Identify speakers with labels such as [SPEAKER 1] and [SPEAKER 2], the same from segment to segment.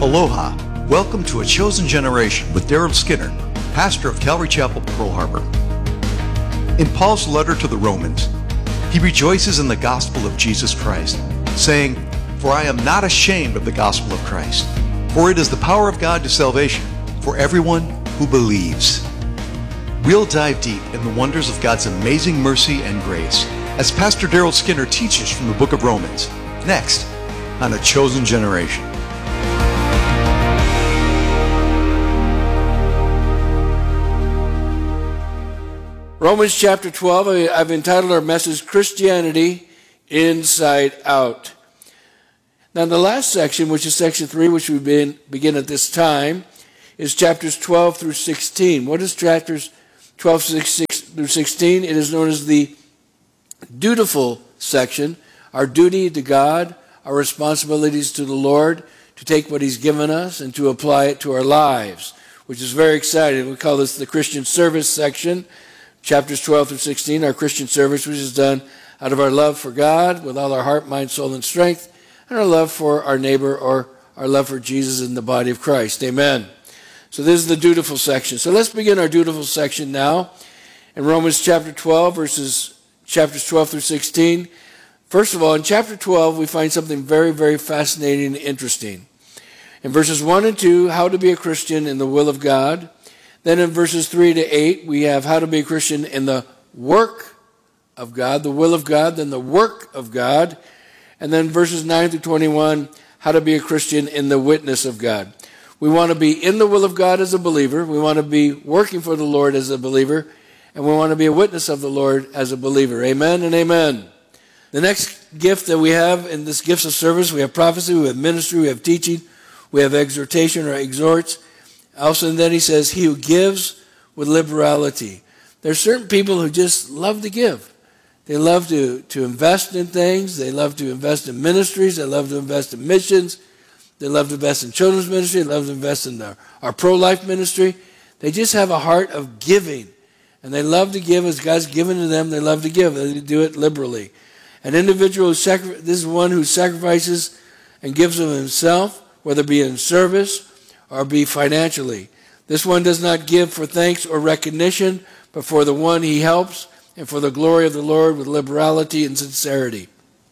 [SPEAKER 1] Aloha. Welcome to A Chosen Generation with Daryl Skinner, pastor of Calvary Chapel, Pearl Harbor. In Paul's letter to the Romans, he rejoices in the gospel of Jesus Christ, saying, "For I am not ashamed of the gospel of Christ, for it is the power of God to salvation for everyone who believes." We'll dive deep in the wonders of God's amazing mercy and grace as Pastor Daryl Skinner teaches from the book of Romans, next on A Chosen Generation.
[SPEAKER 2] Romans chapter 12, I've entitled our message, Christianity Inside Out. Now the last section, which is section 3, which we begin at this time, is chapters 12 through 16. What is chapters 12 through 16? It is known as the dutiful section, our duty to God, our responsibilities to the Lord, to take what He's given us and to apply it to our lives, which is very exciting. We call this the Christian service section. Chapters 12 through 16, our Christian service, which is done out of our love for God with all our heart, mind, soul, and strength, and our love for our neighbor or our love for Jesus in the body of Christ. Amen. So this is the dutiful section. So let's begin our dutiful section now in Romans chapter 12, chapters 12 through 16. First of all, in chapter 12, we find something very, very fascinating and interesting. In verses 1 and 2, how to be a Christian in the will of God. Then in verses 3 to 8, we have how to be a Christian in the work of God, the will of God, then the work of God. And then verses 9 through 21, how to be a Christian in the witness of God. We want to be in the will of God as a believer. We want to be working for the Lord as a believer. And we want to be a witness of the Lord as a believer. Amen and amen. The next gift that we have in this gifts of service, we have prophecy, we have ministry, we have teaching, we have exhortation or exhorts. Also, and then he says, he who gives with liberality. There are certain people who just love to give. They love to invest in things. They love to invest in ministries. They love to invest in missions. They love to invest in children's ministry. They love to invest in our pro-life ministry. They just have a heart of giving. And they love to give as God's given to them. They love to give. They do it liberally. An individual, this is one who sacrifices and gives of himself, whether it be in service or be financially. This one does not give for thanks or recognition, but for the one he helps and for the glory of the Lord with liberality and sincerity.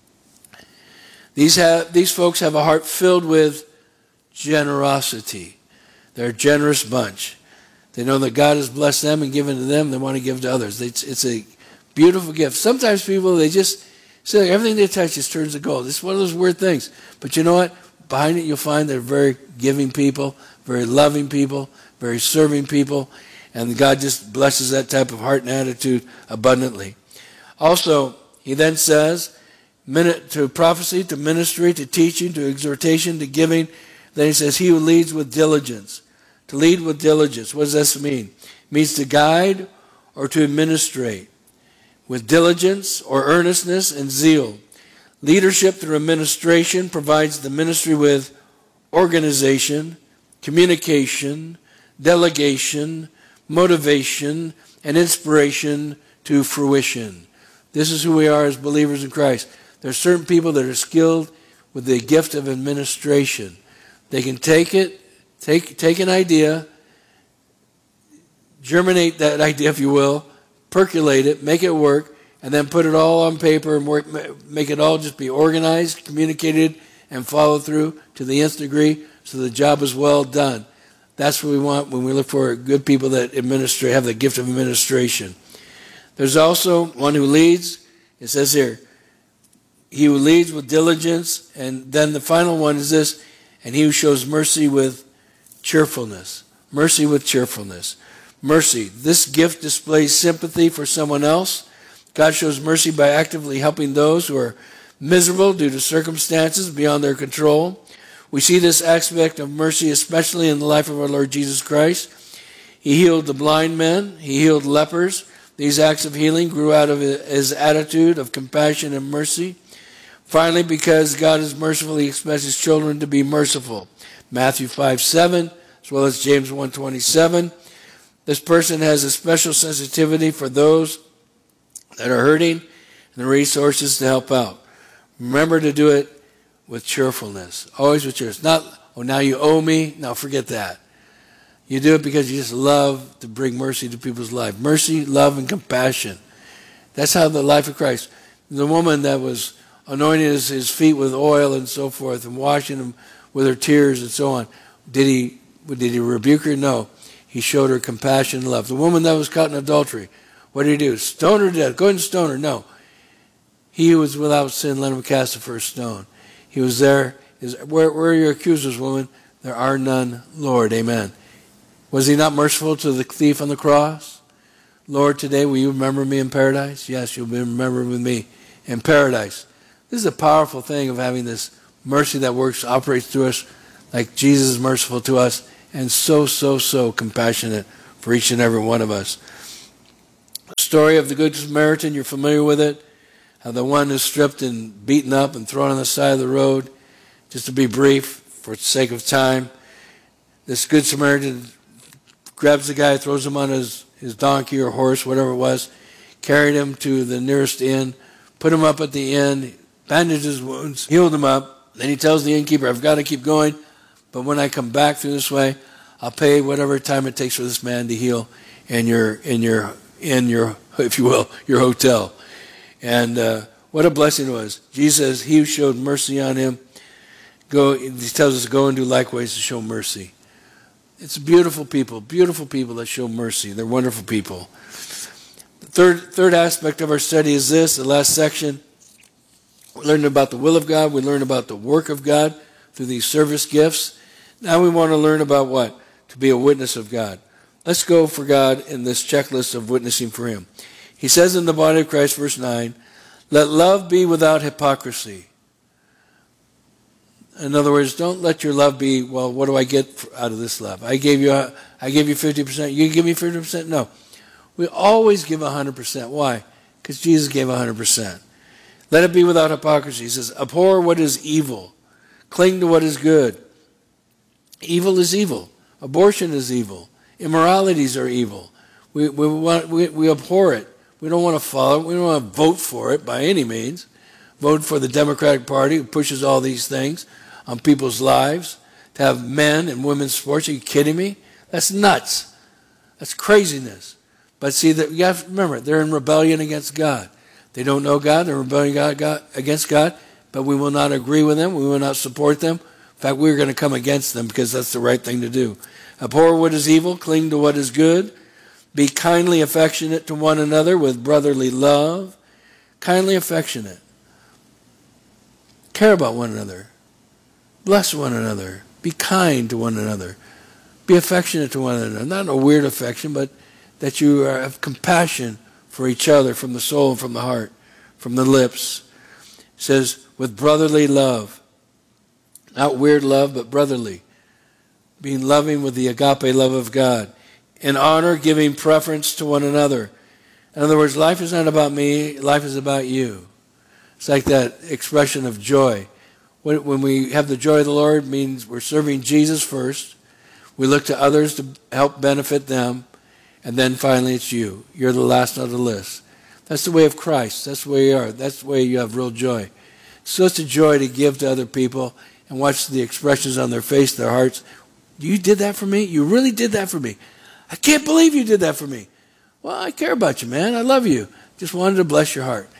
[SPEAKER 2] These folks have a heart filled with generosity. They're a generous bunch. They know that God has blessed them and given to them. They want to give to others. It's a beautiful gift. Sometimes people, they just say everything they touch just turns to gold. It's one of those weird things. But you know what? Behind it, you'll find they're very giving people, very loving people, very serving people, and God just blesses that type of heart and attitude abundantly. Also, he then says, to prophecy, to ministry, to teaching, to exhortation, to giving. Then he says, he who leads with diligence. To lead with diligence. What does this mean? It means to guide or to administrate with diligence or earnestness and zeal. Leadership through administration provides the ministry with organization, communication, delegation, motivation, and inspiration to fruition. This is who we are as believers in Christ. There are certain people that are skilled with the gift of administration. They can take an idea, germinate that idea, if you will, percolate it, make it work, and then put it all on paper and make it all just be organized, communicated, and followed through to the nth degree so the job is well done. That's what we want when we look for good people that have the gift of administration. There's also one who leads. It says here, he who leads with diligence. And then the final one is this, and he who shows mercy with cheerfulness. Mercy with cheerfulness. Mercy. This gift displays sympathy for someone else. God shows mercy by actively helping those who are miserable due to circumstances beyond their control. We see this aspect of mercy especially in the life of our Lord Jesus Christ. He healed the blind men. He healed lepers. These acts of healing grew out of his attitude of compassion and mercy. Finally, because God is merciful, he expects his children to be merciful. Matthew 5:7, as well as James 1:27. This person has a special sensitivity for those that are hurting and the resources to help out. Remember to do it with cheerfulness. Always with cheerfulness. Not, Oh, now you owe me? No, forget that. You do it because you just love to bring mercy to people's life. Mercy, love, and compassion. That's how the life of Christ. The woman that was anointing his feet with oil and so forth and washing them with her tears and so on. Did he rebuke her? No. He showed her compassion and love. The woman that was caught in adultery, what did he do? Stone her to death. Go ahead and stone her. No. He who was without sin, let him cast the first stone. He was there. Where are your accusers, woman? There are none, Lord. Amen. Was he not merciful to the thief on the cross? Lord, today will you remember me in paradise? Yes, you'll be remembered with me in paradise. This is a powerful thing of having this mercy that works, operates through us like Jesus is merciful to us and so compassionate for each and every one of us. The story of the Good Samaritan, you're familiar with it. How the one is stripped and beaten up and thrown on the side of the road. Just to be brief, for the sake of time, this Good Samaritan grabs the guy, throws him on his donkey or horse, whatever it was, carried him to the nearest inn, put him up at the inn, bandaged his wounds, healed him up. Then he tells the innkeeper, I've got to keep going, but when I come back through this way, I'll pay whatever time it takes for this man to heal in your, if you will, your hotel. And what a blessing it was. Jesus says, he who showed mercy on him, he tells us to go and do likewise to show mercy. It's beautiful people that show mercy. They're wonderful people. The third aspect of our study is this, the last section. We learned about the will of God. We learned about the work of God through these service gifts. Now we want to learn about what? To be a witness of God. Let's go for God in this checklist of witnessing for him. He says in the body of Christ, verse 9, let love be without hypocrisy. In other words, don't let your love be, well, what do I get out of this love? I gave you 50%. You give me 50%? No. We always give 100%. Why? Because Jesus gave 100%. Let it be without hypocrisy. He says, abhor what is evil. Cling to what is good. Evil is evil. Abortion is evil. Immoralities are evil. We abhor it. We don't want to follow it. We don't want to vote for it by any means. Vote for the Democratic Party who pushes all these things on people's lives. To have men and women's sports. Are you kidding me? That's nuts. That's craziness. But see, that you have to remember, they're in rebellion against God. They don't know God. They're rebelling against God. But we will not agree with them. We will not support them. In fact, we're going to come against them because that's the right thing to do. Abhor what is evil. Cling to what is good. Be kindly affectionate to one another with brotherly love. Kindly affectionate. Care about one another. Bless one another. Be kind to one another. Be affectionate to one another. Not a weird affection, but that you have compassion for each other from the soul, from the heart, from the lips. It says, with brotherly love. Not weird love, but brotherly. Being loving with the agape love of God. In honor, giving preference to one another. In other words, life is not about me, life is about you. It's like that expression of joy. When we have the joy of the Lord, it means we're serving Jesus first. We look to others to help benefit them. And then finally it's you. You're the last on the list. That's the way of Christ. That's the way you are. That's the way you have real joy. It's such a joy to give to other people and watch the expressions on their face, their hearts. You did that for me? You really did that for me? I can't believe you did that for me. Well, I care about you, man. I love you. Just wanted to bless your heart.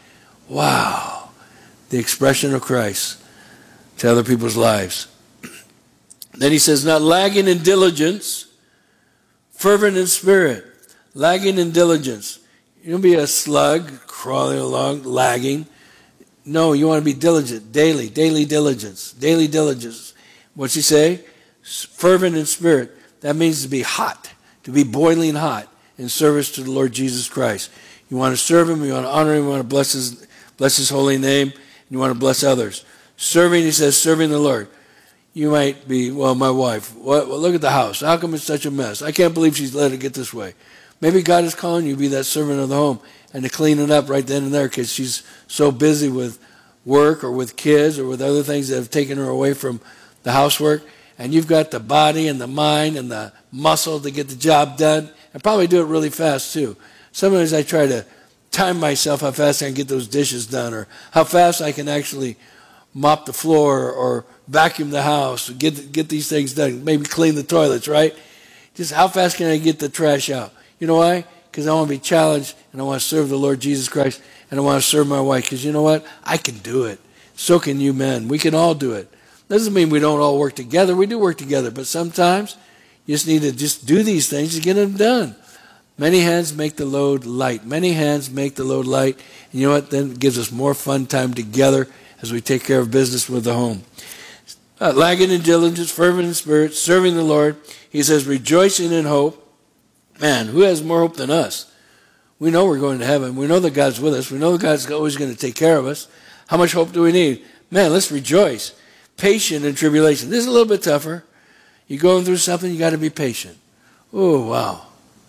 [SPEAKER 2] Wow. The expression of Christ to other people's lives. Then he says, not lagging in diligence, fervent in spirit. Lagging in diligence. You don't be a slug crawling along, lagging. No, you want to be diligent, daily diligence, daily diligence. What's he say? Fervent in spirit. That means to be hot, to be boiling hot in service to the Lord Jesus Christ. You want to serve him, you want to honor him, you want to bless his holy name, and you want to bless others. Serving, he says, serving the Lord. You might be, well, my wife, well, look at the house. How come it's such a mess? I can't believe she's let it get this way. Maybe God is calling you to be that servant of the home and to clean it up right then and there because she's so busy with work or with kids or with other things that have taken her away from the housework. And you've got the body and the mind and the muscle to get the job done and probably do it really fast too. Sometimes I try to time myself how fast I can get those dishes done or how fast I can actually mop the floor or vacuum the house, or get these things done, maybe clean the toilets, right? Just how fast can I get the trash out? You know why? Because I want to be challenged, and I want to serve the Lord Jesus Christ, and I want to serve my wife. Because you know what? I can do it. So can you men. We can all do it. Doesn't mean we don't all work together. We do work together. But sometimes you just need to just do these things to get them done. Many hands make the load light. Many hands make the load light. And you know what? Then it gives us more fun time together as we take care of business with the home. Lagging in diligence, fervent in spirit, serving the Lord. He says, rejoicing in hope. Man, who has more hope than us? We know we're going to heaven. We know that God's with us. We know that God's always going to take care of us. How much hope do we need? Man, let's rejoice. Patient in tribulation. This is a little bit tougher. You're going through something, you got to be patient. Oh, wow.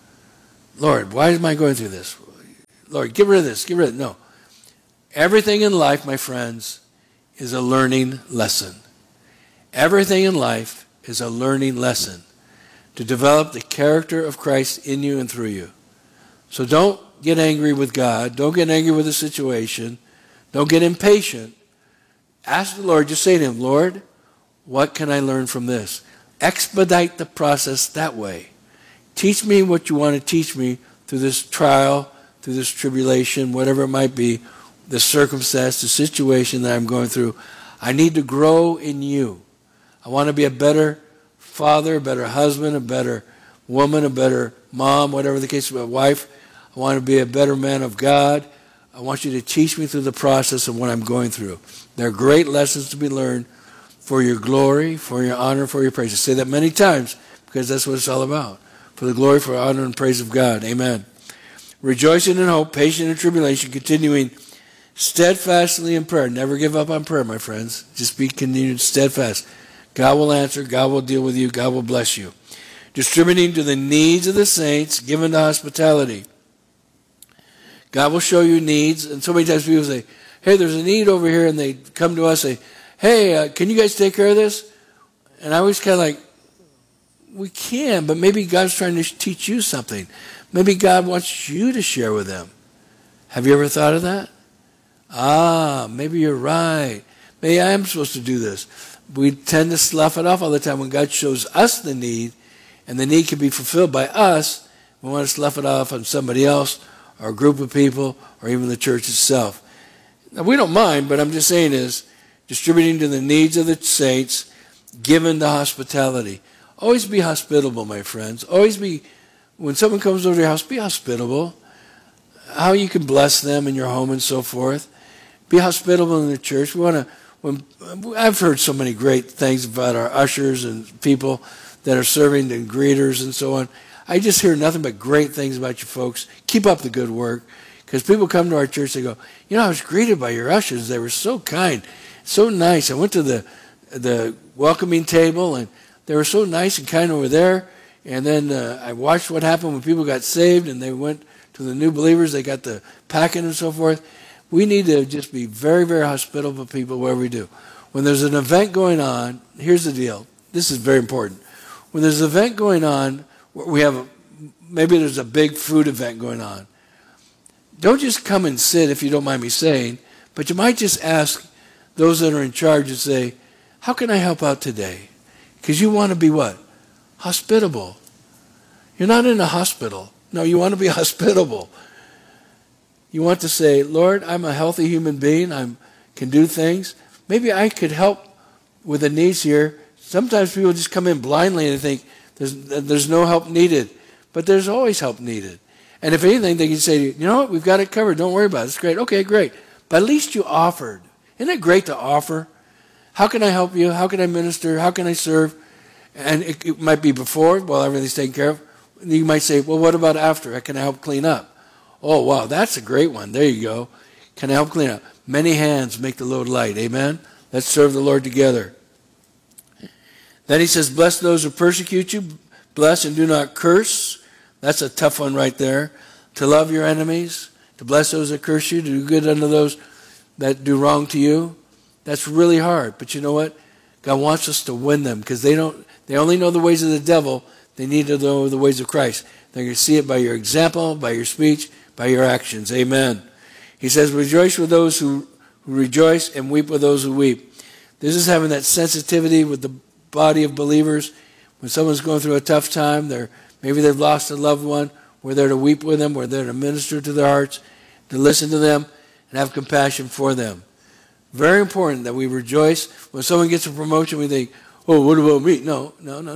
[SPEAKER 2] Lord, why am I going through this? Lord, get rid of this. Get rid of it. No. Everything in life, my friends, is a learning lesson. Everything in life is a learning lesson to develop the character of Christ in you and through you. So don't get angry with God. Don't get angry with the situation. Don't get impatient. Ask the Lord, just say to him, Lord, what can I learn from this? Expedite the process that way. Teach me what you want to teach me through this trial, through this tribulation, whatever it might be, the circumstance, the situation that I'm going through. I need to grow in you. I want to be a better father, a better husband, a better woman, a better mom, whatever the case, a wife. I want to be a better man of God. I want you to teach me through the process of what I'm going through. There are great lessons to be learned for your glory, for your honor, for your praise. I say that many times because that's what it's all about. For the glory, for honor, and praise of God. Amen. Rejoicing in hope, patient in tribulation, continuing steadfastly in prayer. Never give up on prayer, my friends. Just be continued steadfast. God will answer. God will deal with you. God will bless you. Distributing to the needs of the saints, given to hospitality. God will show you needs. And so many times people say, hey, there's a need over here. And they come to us and say, hey, can you guys take care of this? And I always kind of like, we can, but maybe God's trying to teach you something. Maybe God wants you to share with them. Have you ever thought of that? Maybe you're right. Maybe I am supposed to do this. We tend to slough it off all the time when God shows us the need, and the need can be fulfilled by us. We want to slough it off on somebody else, or a group of people, or even the church itself. Now, we don't mind, but I'm just saying is, distributing to the needs of the saints, given to hospitality. Always be hospitable, my friends. Always be, when someone comes over to your house, be hospitable. How you can bless them in your home and so forth. Be hospitable in the church. I've heard so many great things about our ushers and people that are serving and greeters and so on. I just hear nothing but great things about you folks. Keep up the good work. Because people come to our church, they go, you know, I was greeted by your ushers. They were so kind, so nice. I went to the welcoming table, and they were so nice and kind over there. And then I watched what happened when people got saved and they went to the new believers. They got the packing and so forth. We need to just be very, very hospitable people wherever we do. When there's an event going on, here's the deal. This is very important. When there's an event going on, maybe there's a big food event going on. Don't just come and sit, if you don't mind me saying, but you might just ask those that are in charge and say, how can I help out today? Because you want to be what? Hospitable. You're not in a hospital. No, you want to be hospitable. You want to say, Lord, I'm a healthy human being. I can do things. Maybe I could help with the needs here. Sometimes people just come in blindly and think there's no help needed. But there's always help needed. And if anything, they can say, you know what, we've got it covered. Don't worry about it. It's great. Okay, great. But at least you offered. Isn't it great to offer? How can I help you? How can I minister? How can I serve? And it might be before, while everything's taken care of. You might say, well, what about after? Can I help clean up? Oh, wow, that's a great one. There you go. Can I help clean up? Many hands make the load light. Amen? Let's serve the Lord together. Then he says, bless those who persecute you. Bless and do not curse. That's a tough one right there. To love your enemies. To bless those that curse you. To do good unto those that do wrong to you. That's really hard. But you know what? God wants us to win them because they only know the ways of the devil. They need to know the ways of Christ. They're going to see it by your example, by your speech, by your actions. Amen. He says, rejoice with those who rejoice and weep with those who weep. This is having that sensitivity with the body of believers. When someone's going through a tough time, maybe they've lost a loved one, we're there to weep with them, we're there to minister to their hearts, to listen to them, and have compassion for them. Very important that we rejoice. When someone gets a promotion, we think, oh, what about me? No.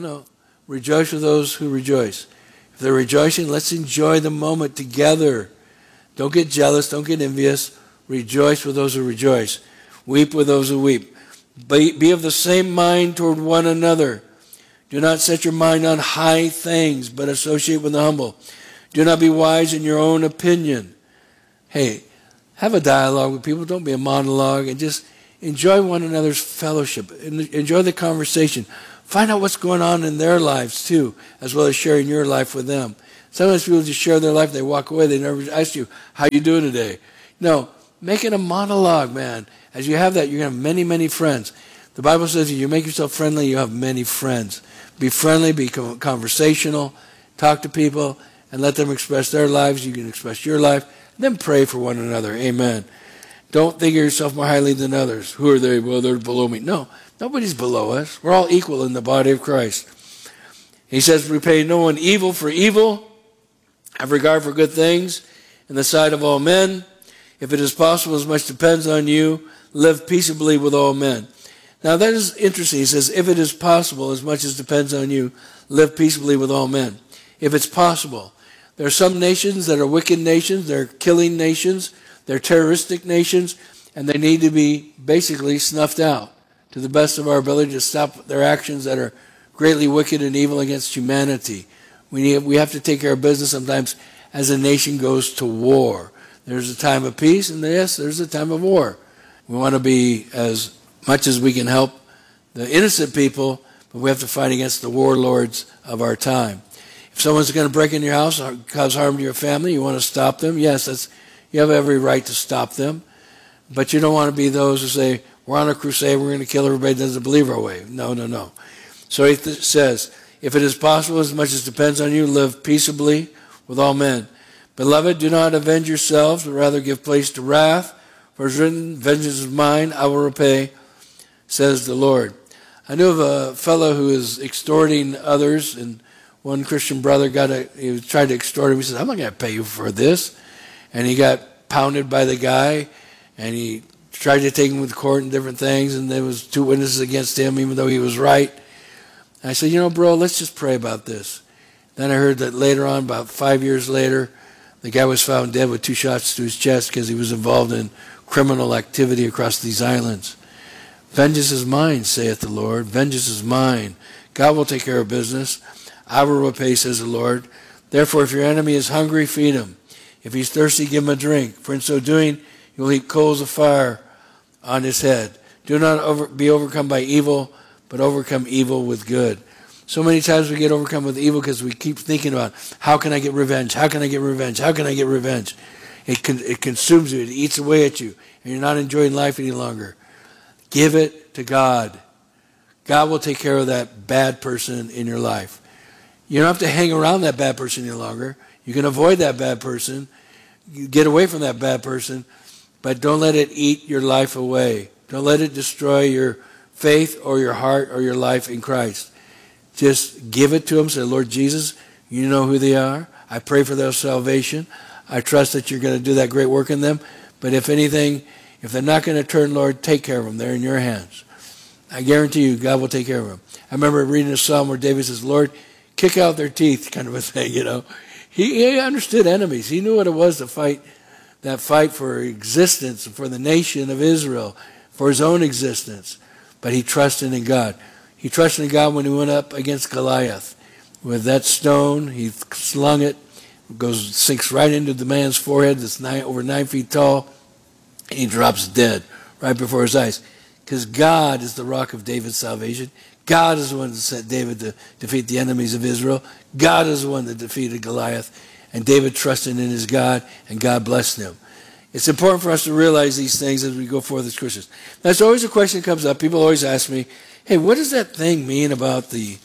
[SPEAKER 2] Rejoice with those who rejoice. If they're rejoicing, let's enjoy the moment together. Don't get jealous, don't get envious. Rejoice with those who rejoice. Weep with those who weep. Be of the same mind toward one another. Do not set your mind on high things, but associate with the humble. Do not be wise in your own opinion. Hey, have a dialogue with people. Don't be a monologue. And just enjoy one another's fellowship. Enjoy the conversation. Find out what's going on in their lives, too, as well as sharing your life with them. Sometimes people just share their life. They walk away. They never ask you, how you doing today? No, make it a monologue, man. As you have that, you're going to have many, many friends. The Bible says if you make yourself friendly, you have many friends. Be friendly, be conversational, talk to people, and let them express their lives. You can express your life. Then pray for one another. Amen. Don't think of yourself more highly than others. Who are they? Well, they're below me. No, nobody's below us. We're all equal in the body of Christ. He says, repay no one evil for evil. Have regard for good things in the sight of all men. If it is possible, as much depends on you, live peaceably with all men. Now that is interesting. He says, if it is possible, as much as depends on you, live peaceably with all men. If it's possible. There are some nations that are wicked nations. They're killing nations. They're terroristic nations. And they need to be basically snuffed out to the best of our ability to stop their actions that are greatly wicked and evil against humanity. We have to take care of business sometimes as a nation goes to war. There's a time of peace, and yes, there's a time of war. We want to be, as much as we can help the innocent people, but we have to fight against the warlords of our time. If someone's going to break into your house or cause harm to your family, you want to stop them. Yes, you have every right to stop them. But you don't want to be those who say, we're on a crusade, we're going to kill everybody that doesn't believe our way. No. So he says, if it is possible, as much as depends on you, live peaceably with all men. Beloved, do not avenge yourselves, but rather give place to wrath. For it is written, vengeance is mine, I will repay, says the Lord. I knew of a fellow who is extorting others, and one Christian brother he tried to extort him. He said, I'm not going to pay you for this. And he got pounded by the guy, and he tried to take him to court and different things, and there was 2 witnesses against him, even though he was right. And I said, bro, let's just pray about this. Then I heard that later on, about 5 years later, the guy was found dead with 2 shots to his chest because he was involved in criminal activity across these islands. Vengeance is mine, saith the Lord. Vengeance is mine. God will take care of business. I will repay, says the Lord. Therefore, if your enemy is hungry, feed him. If he's thirsty, give him a drink. For in so doing, you will heap coals of fire on his head. Do not be overcome by evil, but overcome evil with good. So many times we get overcome with evil because we keep thinking about, how can I get revenge? How can I get revenge? How can I get revenge? It consumes you. It eats away at you. And you're not enjoying life any longer. Give it to God. God will take care of that bad person in your life. You don't have to hang around that bad person any longer. You can avoid that bad person. You get away from that bad person. But don't let it eat your life away. Don't let it destroy your faith or your heart or your life in Christ. Just give it to him. Say, Lord Jesus, you know who they are. I pray for their salvation. I trust that you're going to do that great work in them. But if anything, if they're not going to turn, Lord, take care of them. They're in your hands. I guarantee you, God will take care of them. I remember reading a psalm where David says, Lord, kick out their teeth, kind of a thing, He understood enemies. He knew what it was to fight that fight for existence, for the nation of Israel, for his own existence. But he trusted in God. He trusted in God when he went up against Goliath. With that stone, he slung it, sinks right into the man's forehead that's over 9 feet tall, and he drops dead right before his eyes. Because God is the rock of David's salvation. God is the one that sent David to defeat the enemies of Israel. God is the one that defeated Goliath. And David trusted in his God, and God blessed him. It's important for us to realize these things as we go forth as Christians. That's always a question that comes up. People always ask me, hey, what does that thing mean about the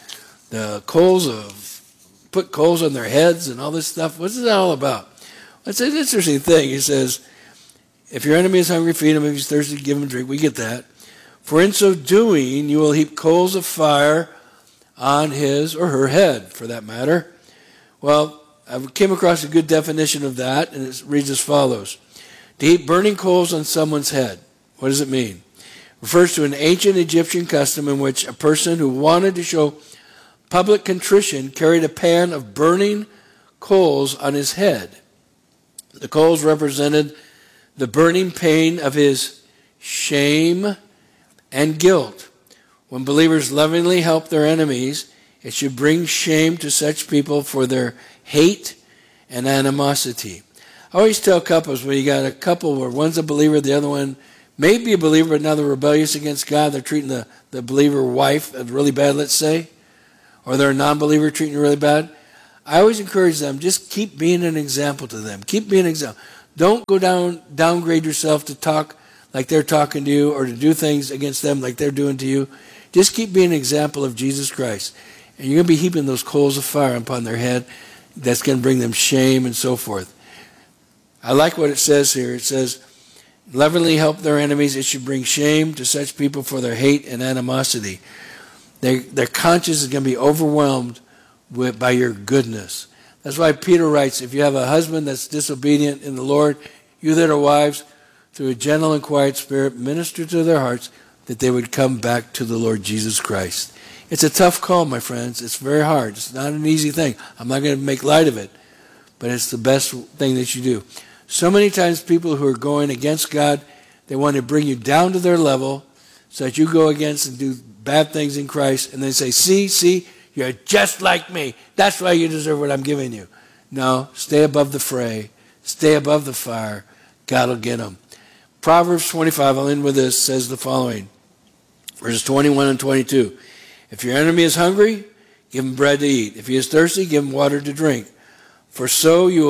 [SPEAKER 2] put coals on their heads and all this stuff? What's that all about? It's an interesting thing. He says, if your enemy is hungry, feed him. If he's thirsty, give him a drink. We get that. For in so doing, you will heap coals of fire on his or her head, for that matter. Well, I came across a good definition of that, and it reads as follows. To heap burning coals on someone's head. What does it mean? It refers to an ancient Egyptian custom in which a person who wanted to show public contrition carried a pan of burning coals on his head. The coals represented the burning pain of his shame and guilt. When believers lovingly help their enemies, it should bring shame to such people for their hate and animosity. I always tell couples, when you got a couple where one's a believer, the other one may be a believer, but now they're rebellious against God, they're treating the believer wife really bad, let's say, or they're a non-believer treating her really bad. I always encourage them, just keep being an example to them. Keep being an example. Don't go downgrade yourself to talk like they're talking to you or to do things against them like they're doing to you. Just keep being an example of Jesus Christ. And you're going to be heaping those coals of fire upon their head. That's going to bring them shame and so forth. I like what it says here. It says, lovingly help their enemies. It should bring shame to such people for their hate and animosity. Their conscience is going to be overwhelmed by your goodness. That's why Peter writes, if you have a husband that's disobedient in the Lord, you that are wives, through a gentle and quiet spirit, minister to their hearts that they would come back to the Lord Jesus Christ. It's a tough call, my friends. It's very hard. It's not an easy thing. I'm not going to make light of it, but it's the best thing that you do. So many times people who are going against God, they want to bring you down to their level so that you go against and do bad things in Christ, and they say, see, you're just like me. That's why you deserve what I'm giving you. No, stay above the fray. Stay above the fire. God will get them. Proverbs 25, I'll end with this, says the following. Verses 21 and 22. If your enemy is hungry, give him bread to eat. If he is thirsty, give him water to drink. For so you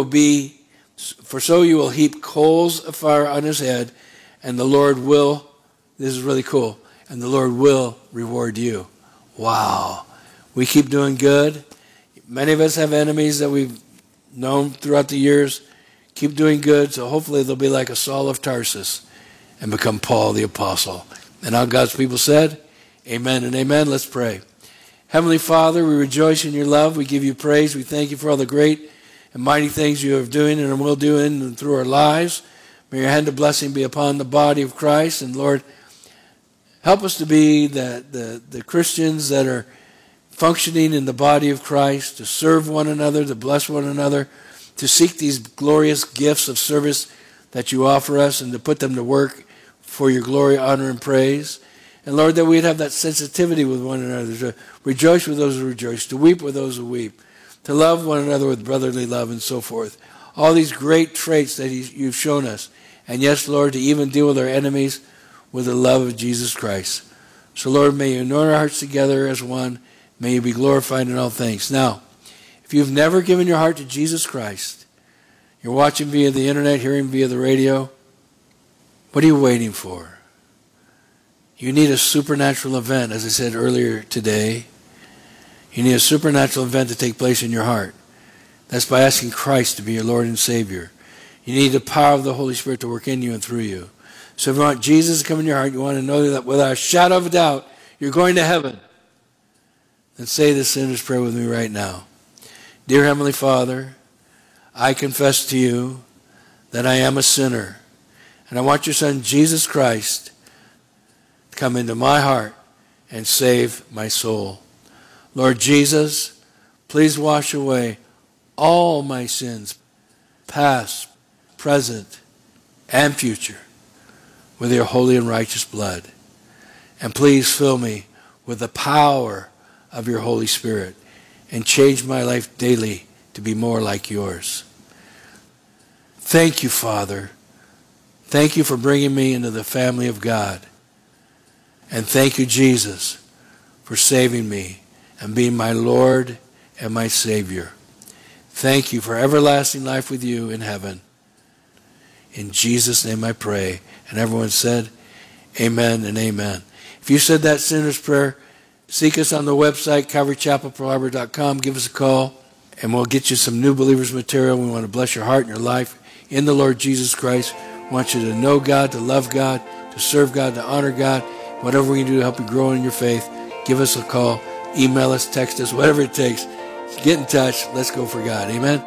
[SPEAKER 2] will heap coals of fire on his head, and the Lord will, this is really cool, and the Lord will reward you. Wow. We keep doing good. Many of us have enemies that we've known throughout the years. Keep doing good, so hopefully they'll be like a Saul of Tarsus and become Paul the Apostle. And all God's people said, amen and amen. Let's pray. Heavenly Father, we rejoice in your love. We give you praise. We thank you for all the great and mighty things you are doing and will do in and through our lives. May your hand of blessing be upon the body of Christ. And Lord, help us to be the Christians that are functioning in the body of Christ, to serve one another, to bless one another, to seek these glorious gifts of service that you offer us and to put them to work for your glory, honor, and praise. And Lord, that we'd have that sensitivity with one another, to rejoice with those who rejoice, to weep with those who weep, to love one another with brotherly love and so forth. All these great traits that you've shown us. And yes, Lord, to even deal with our enemies with the love of Jesus Christ. So Lord, may you anoint our hearts together as one. May you be glorified in all things. Now, if you've never given your heart to Jesus Christ, you're watching via the internet, hearing via the radio, what are you waiting for? You need a supernatural event, as I said earlier today. You need a supernatural event to take place in your heart. That's by asking Christ to be your Lord and Savior. You need the power of the Holy Spirit to work in you and through you. So if you want Jesus to come in your heart, you want to know that without a shadow of a doubt, you're going to heaven. Then say this sinner's prayer with me right now. Dear Heavenly Father, I confess to you that I am a sinner, and I want your Son, Jesus Christ, to come into my heart and save my soul. Lord Jesus, please wash away all my sins, past, present, and future, with your holy and righteous blood. And please fill me with the power of your Holy Spirit and change my life daily to be more like yours. Thank you, Father. Thank you for bringing me into the family of God. And thank you, Jesus, for saving me and being my Lord and my Savior. Thank you for everlasting life with you in heaven. In Jesus' name I pray. And everyone said, amen and amen. If you said that sinner's prayer, seek us on the website, CalvaryChapelPearlHarbor.com. Give us a call, and we'll get you some new believers material. We want to bless your heart and your life in the Lord Jesus Christ. We want you to know God, to love God, to serve God, to honor God, Whatever we can do to help you grow in your faith, give us a call, email us, text us, whatever it takes. Get in touch. Let's go for God. Amen.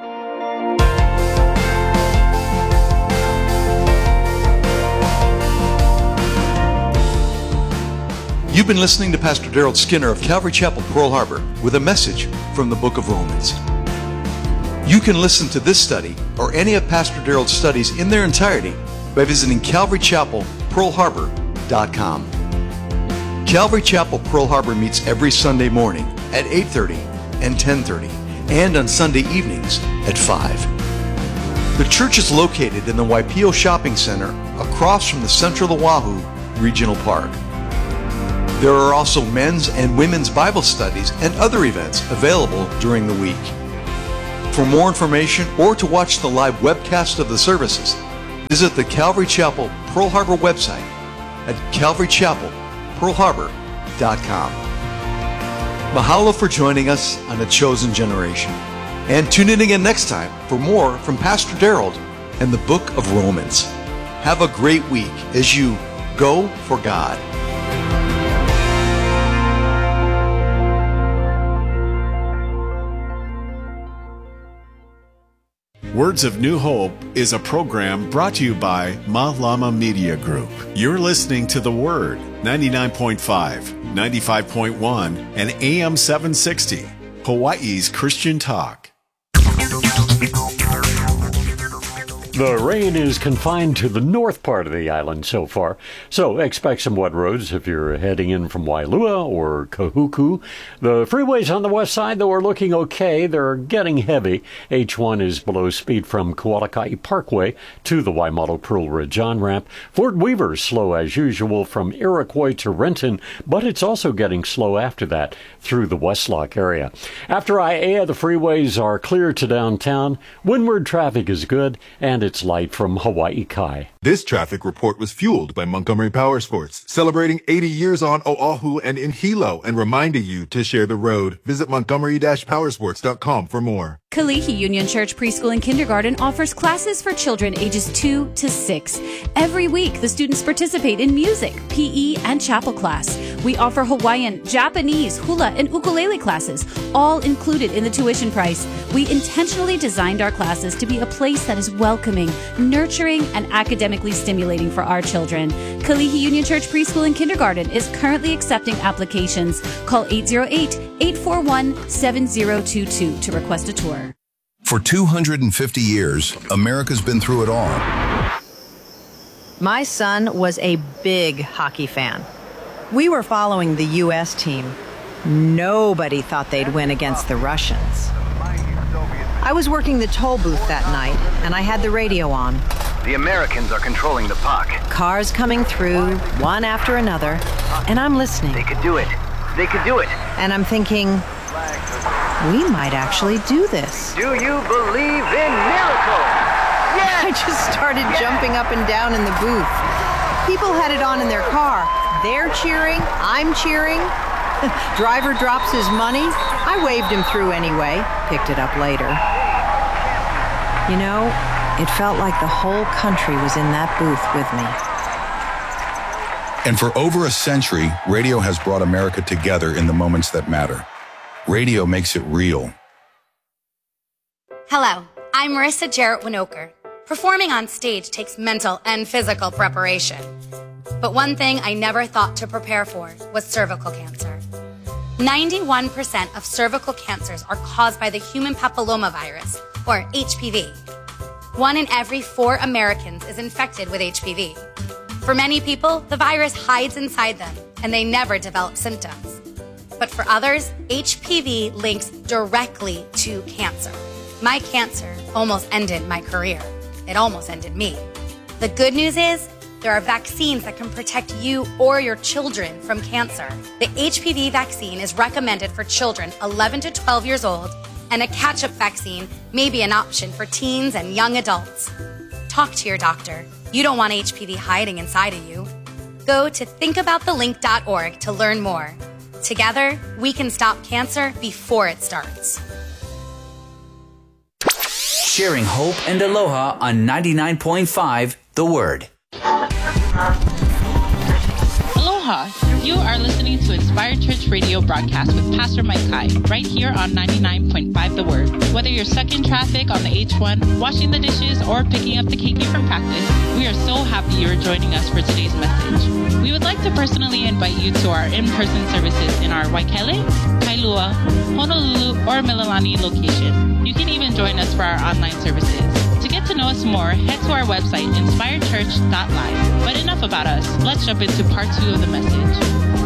[SPEAKER 1] You've been listening to Pastor Daryl Skinner of Calvary Chapel, Pearl Harbor, with a message from the book of Romans. You can listen to this study or any of Pastor Daryl's studies in their entirety by visiting CalvaryChapelPearlHarbor.com. Calvary Chapel, Pearl Harbor meets every Sunday morning at 8:30 and 10:30, and on Sunday evenings at 5. The church is located in the Waipio Shopping Center across from the Central Oahu Regional Park. There are also men's and women's Bible studies and other events available during the week. For more information or to watch the live webcast of the services, visit the Calvary Chapel Pearl Harbor website at CalvaryChapelPearlHarbor.com. Mahalo for joining us on A Chosen Generation. And tune in again next time for more from Pastor Daryl and the book of Romans. Have a great week as you go for God.
[SPEAKER 3] Words of New Hope is a program brought to you by Malama Media Group. You're listening to The Word, 99.5, 95.1, and AM 760, Hawaii's Christian Talk.
[SPEAKER 4] The rain is confined to the north part of the island so far, so expect some wet roads if you're heading in from Wailua or Kahuku. The freeways on the west side, though, are looking okay. They're getting heavy. H1 is below speed from Kualakai Parkway to the Waimato Pearl Ridge on-ramp. Fort Weaver's slow as usual from Iroquois to Renton, but it's also getting slow after that through the Westlock area. After Aiea, the freeways are clear to downtown. Windward traffic is good, and it's light from Hawaii Kai.
[SPEAKER 5] This traffic report was fueled by Montgomery Power Sports, celebrating 80 years on Oahu and in Hilo, and reminding you to share the road. Visit montgomery-powersports.com for more.
[SPEAKER 6] Kalihi Union Church Preschool and Kindergarten offers classes for children ages 2 to 6. Every week, the students participate in music, PE, and chapel class. We offer Hawaiian, Japanese, hula, and ukulele classes, all included in the tuition price. We intentionally designed our classes to be a place that is welcoming, nurturing, and academically stimulating for our children. Kalihi Union Church Preschool and Kindergarten is currently accepting applications. Call 808-841-7022 to request a tour.
[SPEAKER 7] For 250 years, America's been through it all.
[SPEAKER 8] My son was a big hockey fan. We were following the U.S. team. Nobody thought they'd win against the Russians. I was working the toll booth that night, and I had the radio on.
[SPEAKER 9] The Americans are controlling the puck.
[SPEAKER 8] Cars coming through, one after another, and I'm listening.
[SPEAKER 9] They could do it. They could do it.
[SPEAKER 8] And I'm thinking, we might actually do this.
[SPEAKER 9] Do you believe in miracles? Yes!
[SPEAKER 8] I just started jumping up and down in the booth. People had it on in their car. They're cheering, I'm cheering. Driver drops his money. I waved him through anyway, picked it up later. You know, it felt like the whole country was in that booth with me.
[SPEAKER 7] And for over a century, radio has brought America together in the moments that matter. Radio makes it real.
[SPEAKER 10] Hello, I'm Marissa Jarrett Winokur. Performing on stage takes mental and physical preparation. But one thing I never thought to prepare for was cervical cancer. 91% of cervical cancers are caused by the human papillomavirus, or HPV. 1 in every 4 Americans is infected with HPV. For many people, the virus hides inside them, and they never develop symptoms. But for others, HPV links directly to cancer. My cancer almost ended my career. It almost ended me. The good news is, there are vaccines that can protect you or your children from cancer. The HPV vaccine is recommended for children 11 to 12 years old, and a catch-up vaccine may be an option for teens and young adults. Talk to your doctor. You don't want HPV hiding inside of you. Go to thinkaboutthelink.org to learn more. Together, we can stop cancer before it starts.
[SPEAKER 11] Sharing hope and aloha on 99.5 The Word.
[SPEAKER 12] Aloha. You are listening to Inspired Church Radio broadcast with Pastor Mike Kai, right here on 99.5 The Word. Whether you're stuck in traffic on the H1, washing the dishes, or picking up the KK from practice, we are so happy you're joining us for today's message. We would like to personally invite you to our in-person services in our Waikele, Kailua, Honolulu, or Mililani location. You can even join us for our online services. To get to know us more, head to our website, inspiredchurch.live. But enough about us. Let's jump into part 2 of the message.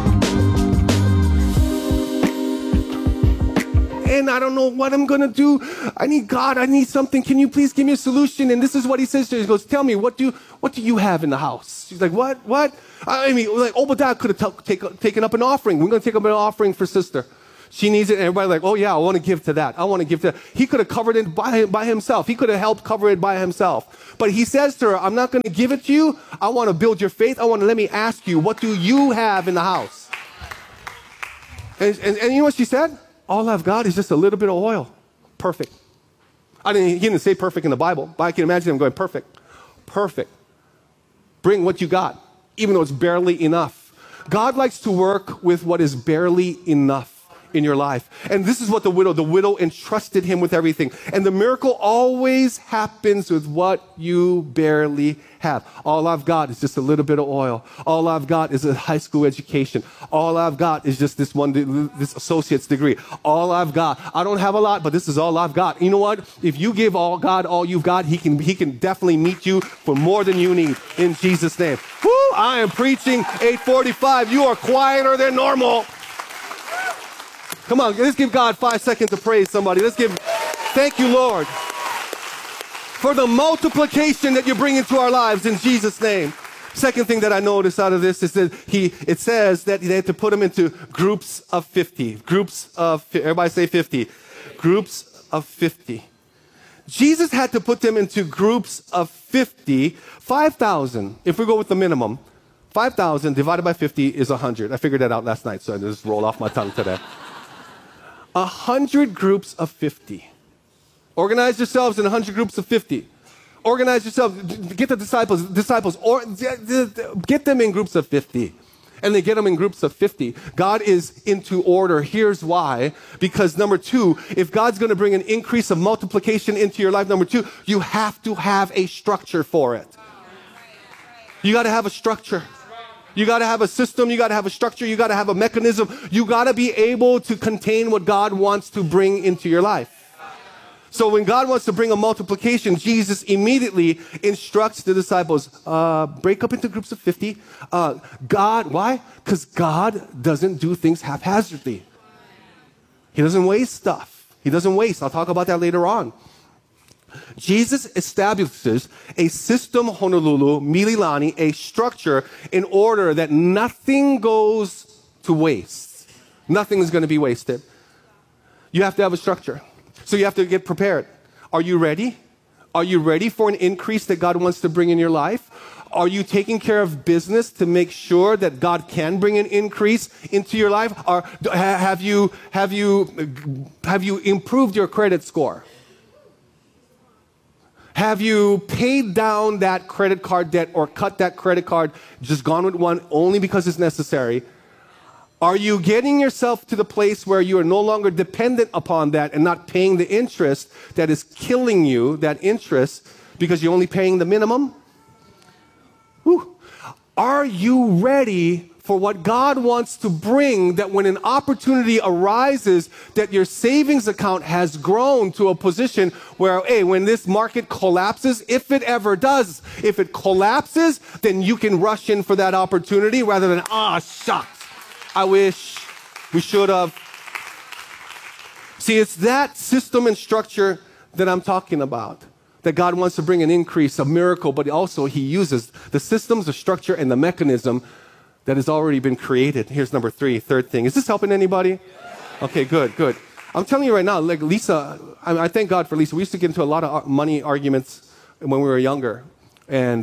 [SPEAKER 13] And I don't know what I'm going to do. I need God. I need something. Can you please give me a solution? And this is what he says to her. He goes, tell me, what do you have in the house? She's like, what? I mean, like Obadiah could have taken up an offering. We're going to take up an offering for sister. She needs it, and everybody's like, oh yeah, I want to give to that. I want to give to that. He could have covered it by himself. He could have helped cover it by himself. But he says to her, I'm not going to give it to you. I want to build your faith. Let me ask you, what do you have in the house? And you know what she said? All I've got is just a little bit of oil. Perfect. He didn't say perfect in the Bible, but I can imagine him going, perfect. Perfect. Bring what you got, even though it's barely enough. God likes to work with what is barely enough in your life. And this is what the widow entrusted him with everything. And the miracle always happens with what you barely have. All I've got is just a little bit of oil. All I've got is a high school education. All I've got is just this associate's degree. All I've got. I don't have a lot, but this is all I've got. You know what? If you give God all you've got, he can definitely meet you for more than you need in Jesus' name. Woo! I am preaching 8:45. You are quieter than normal. Come on, let's give God 5 seconds to praise somebody. Thank you, Lord, for the multiplication that you bring into our lives in Jesus' name. Second thing that I noticed out of this is that it says that they had to put them into groups of 50. Everybody say 50. Groups of 50. Jesus had to put them into groups of 50. 5,000, if we go with the minimum, 5,000 divided by 50 is 100. I figured that out last night, so I just rolled off my tongue today. 100 groups of 50. Organize yourselves in 100 groups of 50. Organize yourselves. Get the disciples, or get them in groups of 50. And they get them in groups of 50. God is into order. Here's why. Because number 2, if God's going to bring an increase of multiplication into your life, number 2, you have to have a structure for it. You got to have a structure. You got to have a system. You got to have a structure. You got to have a mechanism. You got to be able to contain what God wants to bring into your life. So when God wants to bring a multiplication, Jesus immediately instructs the disciples, break up into groups of 50. Why? Because God doesn't do things haphazardly. He doesn't waste stuff. He doesn't waste. I'll talk about that later on. Jesus establishes a system, Honolulu, Mililani, a structure in order that nothing goes to waste. Nothing is going to be wasted. You have to have a structure. So you have to get prepared. Are you ready? Are you ready for an increase that God wants to bring in your life? Are you taking care of business to make sure that God can bring an increase into your life? Or have you improved your credit score? Have you paid down that credit card debt or cut that credit card, just gone with one only because it's necessary? Are you getting yourself to the place where you are no longer dependent upon that and not paying the interest that is killing you, that interest, because you're only paying the minimum? Whew. Are you ready for what God wants to bring, that when an opportunity arises, that your savings account has grown to a position where, hey, when this market collapses, if it ever does, if it collapses, then you can rush in for that opportunity rather than, shucks, I wish we should have. See, it's that system and structure that I'm talking about, that God wants to bring an increase, a miracle, but also he uses the systems, the structure, and the mechanism that has already been created. Here's number 3, third thing. Is this helping anybody? Okay, good. I'm telling you right now, like Lisa, I thank God for Lisa. We used to get into a lot of money arguments when we were younger. And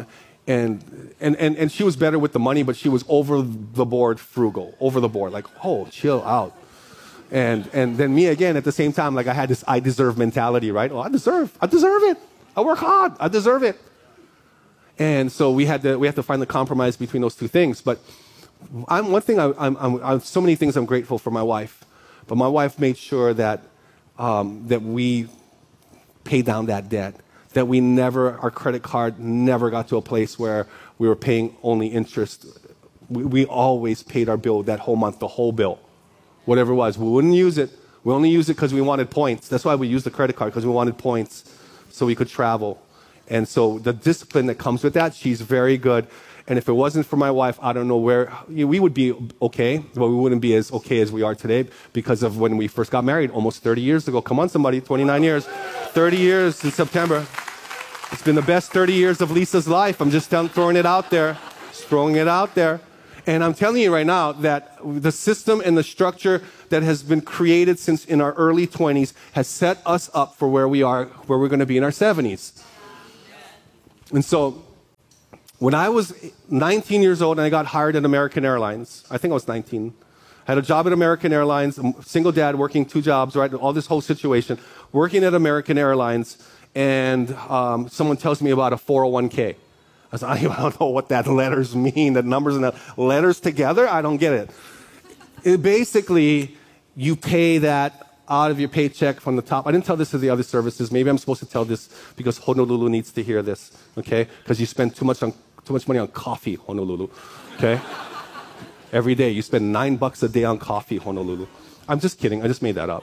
[SPEAKER 13] she was better with the money, but she was over the board frugal, like, chill out. And then me again at the same time, like I had this I deserve mentality, right? I deserve it. I work hard. I deserve it. And so we had to find the compromise between those two things. But so many things I'm grateful for my wife, but my wife made sure that we paid down that debt, that our credit card never got to a place where we were paying only interest. We always paid our bill that whole month, the whole bill, whatever it was. We wouldn't use it. We only used it because we wanted points. That's why we used the credit card, because we wanted points so we could travel. And so the discipline that comes with that, she's very good. And if it wasn't for my wife, I don't know where, we would be okay, but we wouldn't be as okay as we are today because of when we first got married almost 30 years ago. Come on, somebody, 29 years. 30 years in September. It's been the best 30 years of Lisa's life. I'm just throwing it out there. Just throwing it out there. And I'm telling you right now that the system and the structure that has been created since in our early 20s has set us up for where we're going to be in our 70s. And so, when I was 19 years old and I got hired at American Airlines, I think I was 19. I had a job at American Airlines, a single dad working 2 jobs, right? All this whole situation. Working at American Airlines, and someone tells me about a 401k. I was like, I don't know what that letters mean, the numbers and the letters together. I don't get it. Basically, you pay that out of your paycheck from the top. I didn't tell this to the other services. Maybe I'm supposed to tell this because Honolulu needs to hear this, okay? Because you spend too much money on coffee, Honolulu, okay? Every day, you spend $9 a day on coffee, Honolulu. I'm just kidding. I just made that up.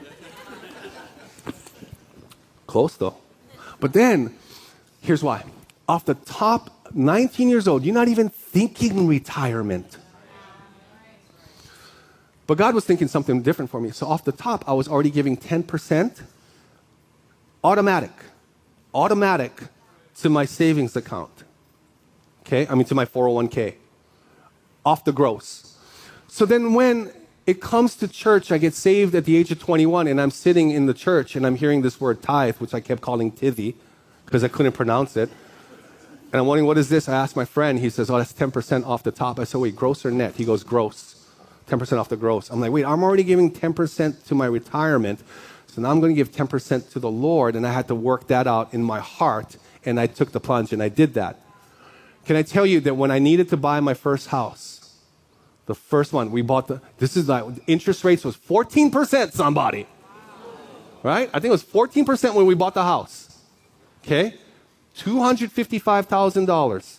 [SPEAKER 13] Close, though. But then, here's why. Off the top, 19 years old, you're not even thinking retirement. But God was thinking something different for me. So off the top, I was already giving 10% automatic to my savings account. Okay? To my 401k. Off the gross. So then when it comes to church, I get saved at the age of 21, and I'm sitting in the church, and I'm hearing this word tithe, which I kept calling tithy, because I couldn't pronounce it. And I'm wondering, what is this? I asked my friend. He says, oh, that's 10% off the top. I said, wait, gross or net? He goes, gross. 10% off the gross. I'm like, wait, I'm already giving 10% to my retirement, so now I'm going to give 10% to the Lord, and I had to work that out in my heart, and I took the plunge, and I did that. Can I tell you that when I needed to buy my first house, the first one, interest rates was 14%, somebody. Right? I think it was 14% when we bought the house. Okay? $255,000.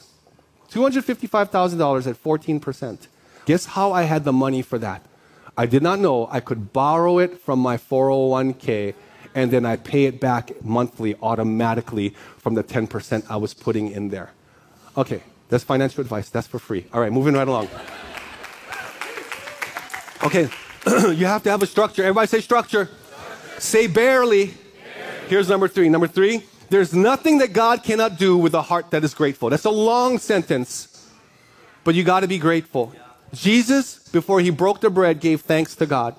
[SPEAKER 13] $255,000 at 14%. Guess how I had the money for that? I did not know I could borrow it from my 401k, and then I pay it back monthly automatically from the 10% I was putting in there. Okay, that's financial advice. That's for free. All right, moving right along. Okay, you have to have a structure. Everybody say structure. Say barely. Here's number 3. Number 3, there's nothing that God cannot do with a heart that is grateful. That's a long sentence, but you got to be grateful. Jesus, before he broke the bread, gave thanks to God.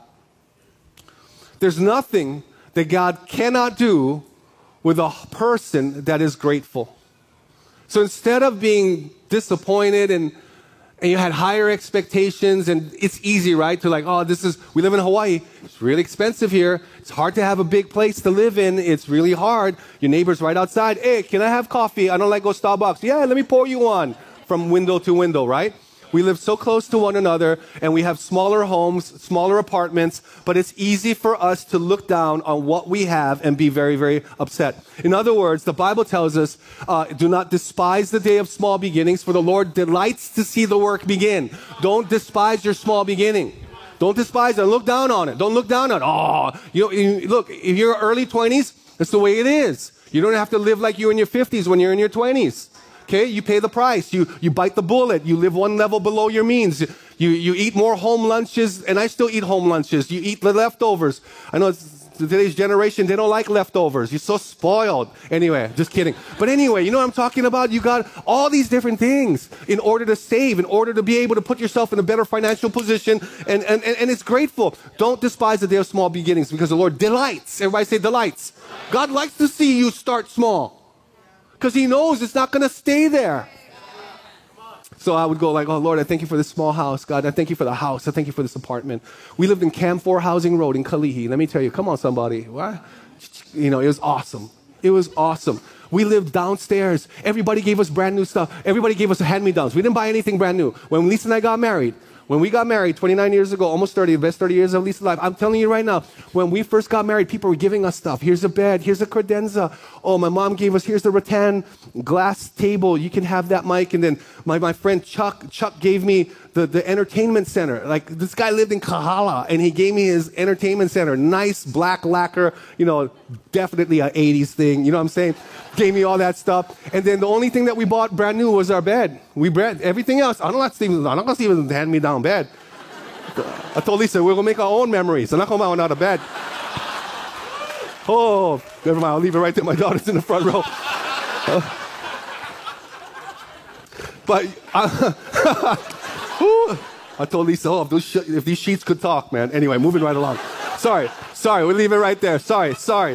[SPEAKER 13] There's nothing that God cannot do with a person that is grateful. So instead of being disappointed and you had higher expectations, and it's easy, right? To we live in Hawaii. It's really expensive here. It's hard to have a big place to live in. It's really hard. Your neighbor's right outside. Hey, can I have coffee? I don't like go Starbucks. Yeah, let me pour you one from window to window, right? We live so close to one another, and we have smaller homes, smaller apartments, but it's easy for us to look down on what we have and be very, very upset. In other words, the Bible tells us, do not despise the day of small beginnings, for the Lord delights to see the work begin. Don't despise your small beginning. Don't despise it. Look down on it. Don't look down on it. Look, if you're early 20s, that's the way it is. You don't have to live like you're in your 50s when you're in your 20s. Okay, you pay the price. You bite the bullet. You live one level below your means. You eat more home lunches, and I still eat home lunches. You eat the leftovers. I know today's generation, they don't like leftovers. You're so spoiled. Anyway, just kidding. But anyway, you know what I'm talking about? You got all these different things in order to save, in order to be able to put yourself in a better financial position, and it's grateful. Don't despise the day of small beginnings, because the Lord delights. Everybody say delights. God likes to see you start small, because he knows it's not going to stay there. So I would go like, oh, Lord, I thank you for this small house. God, I thank you for the house. I thank you for this apartment. We lived in Camp 4 Housing Road in Kalihi. Let me tell you, come on, somebody. What? It was awesome. It was awesome. We lived downstairs. Everybody gave us brand new stuff. Everybody gave us hand-me-downs. We didn't buy anything brand new. When Lisa and I got married, When we got married 29 years ago, almost 30, the best 30 years of Lisa's life, I'm telling you right now, when we first got married, people were giving us stuff. Here's a bed. Here's a credenza. Oh, my mom gave us, here's the rattan glass table. You can have that, Mike. And then my friend Chuck gave me the entertainment center. Like, this guy lived in Kahala, and he gave me his entertainment center. Nice black lacquer, definitely an 80s thing. You know what I'm saying? Gave me all that stuff. And then the only thing that we bought brand new was our bed. Everything else, I'm not going to Steven hand me down bed. I told Lisa, we're going to make our own memories. I'm not going to come out of bed. Oh, never mind. I'll leave it right there. My daughter's in the front row. I told Lisa, if these sheets could talk, man. Anyway, moving right along. Sorry, we'll leave it right there. Sorry.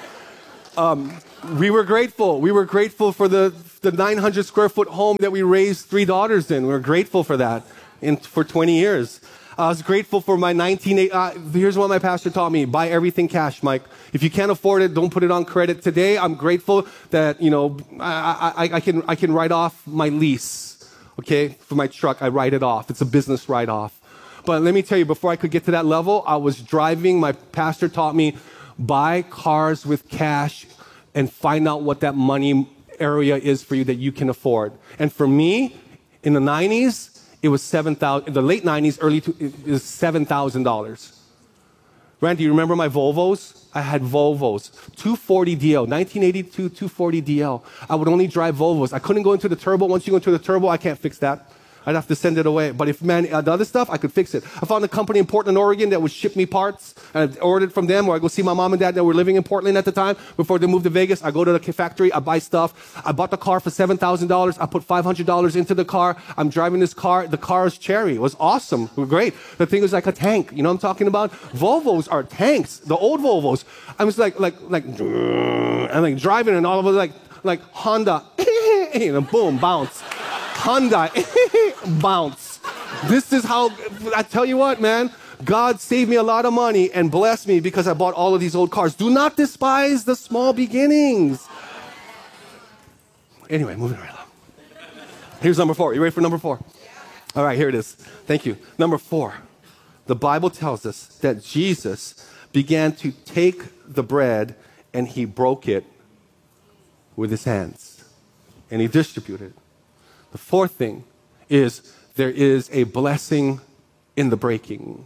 [SPEAKER 13] We were grateful. We were grateful for the 900 square foot home that we raised 3 daughters in. We were grateful for that for 20 years. I was grateful for my here's what my pastor taught me: buy everything cash, Mike. If you can't afford it, don't put it on credit. Today, I'm grateful that I can write off my lease. Okay, for my truck, I write it off. It's a business write-off. But let me tell you, before I could get to that level, I was driving. My pastor taught me, buy cars with cash and find out what that money area is for you that you can afford. And for me, in the 90s, it was $7,000. In the late 90s, it was $7,000. Randy, you remember my Volvos? I had Volvos. 240 DL, 1982 240 DL. I would only drive Volvos. I couldn't go into the turbo. Once you go into the turbo, I can't fix that. I'd have to send it away. But the other stuff, I could fix it. I found a company in Portland, Oregon that would ship me parts. And I ordered from them, or I go see my mom and dad that were living in Portland at the time. Before they moved to Vegas, I go to the factory, I buy stuff. I bought the car for $7,000. I put $500 into the car. I'm driving this car. The car is cherry. It was awesome. It was great. The thing was like a tank. You know what I'm talking about? Volvos are tanks. The old Volvos. I was like driving, and all of it like Honda, boom, bounce. Hyundai, bounce. This is how, I tell you what, man, God saved me a lot of money and blessed me because I bought all of these old cars. Do not despise the small beginnings. Anyway, moving right along. Here's number 4. You ready for number 4? All right, here it is. Thank you. Number 4. The Bible tells us that Jesus began to take the bread and he broke it with his hands and he distributed it. The 4th thing is there is a blessing in the breaking.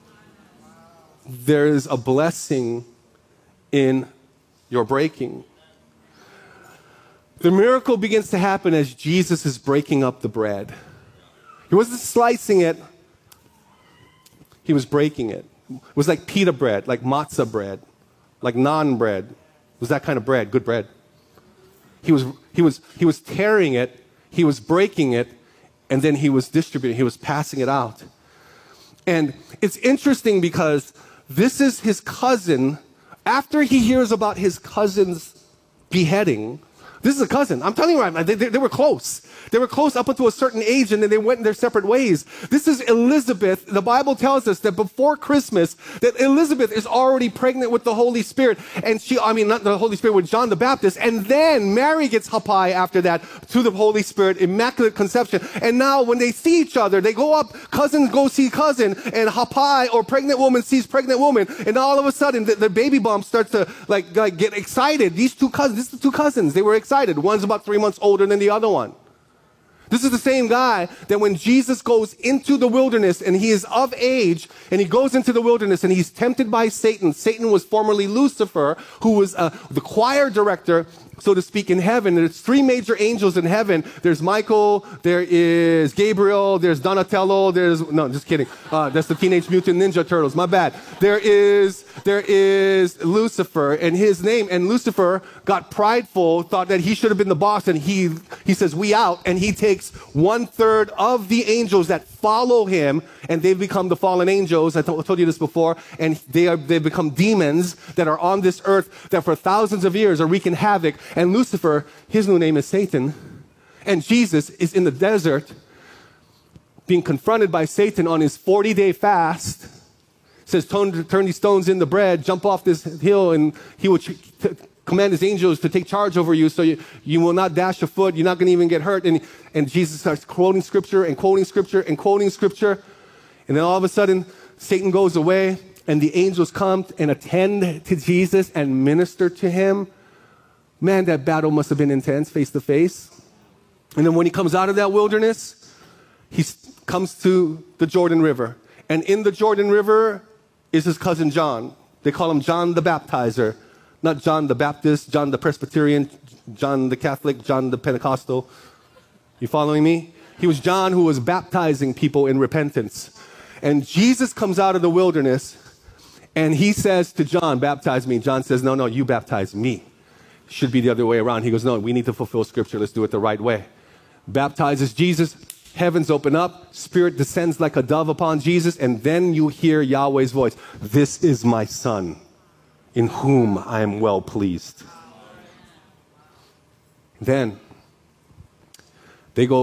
[SPEAKER 13] There is a blessing in your breaking. The miracle begins to happen as Jesus is breaking up the bread. He wasn't slicing it. He was breaking it. It was like pita bread, like matzah bread, like naan bread. It was that kind of bread, good bread. He was tearing it. He was breaking it, and then he was distributing. He was passing it out. And it's interesting because this is his cousin. After he hears about his cousin's beheading, this is a cousin. I'm telling you right now, they were close. They were close up until a certain age, and then they went in their separate ways. This is Elizabeth. The Bible tells us that before Christmas, that Elizabeth is already pregnant with the Holy Spirit. And not the Holy Spirit, with John the Baptist. And then Mary gets hapai after that to the Holy Spirit, immaculate conception. And now when they see each other, they go up, cousins go see cousin, and hapai, or pregnant woman sees pregnant woman. And all of a sudden, the baby bump starts to like get excited. These two cousins, they were excited. One's about 3 months older than the other one. This is the same guy that when Jesus goes into the wilderness and he is of age and he goes into the wilderness and he's tempted by Satan. Satan was formerly Lucifer, who was the choir director, so to speak, in heaven. There's 3 major angels in heaven. There's Michael, there is Gabriel, there's Donatello, no, just kidding. That's the Teenage Mutant Ninja Turtles, my bad. There is Lucifer, and his name, and Lucifer got prideful, thought that he should have been the boss, and he says, we out, and he takes 1/3 of the angels that follow him, and they've become the fallen angels. I told you this before, and they've become demons that are on this earth that for thousands of years are wreaking havoc. And Lucifer, his new name is Satan, and Jesus is in the desert being confronted by Satan on his 40-day fast. Says, turn these stones into bread, jump off this hill, and he will command his angels to take charge over you so you will not dash a foot, you're not going to even get hurt. And Jesus starts quoting scripture and quoting scripture and quoting scripture. And then all of a sudden, Satan goes away, and the angels come and attend to Jesus and minister to him. Man, that battle must have been intense, face to face. And then when he comes out of that wilderness, he comes to the Jordan River. And in the Jordan River is his cousin John. They call him John the Baptizer. Not John the Baptist, John the Presbyterian, John the Catholic, John the Pentecostal. You following me? He was John who was baptizing people in repentance. And Jesus comes out of the wilderness and he says to John, baptize me. John says, no, you baptize me. Should be the other way around. He goes, no, we need to fulfill Scripture. Let's do it the right way. Baptizes Jesus. Heavens open up. Spirit descends like a dove upon Jesus. And then you hear Yahweh's voice. This is my Son, in whom I am well pleased. Then they go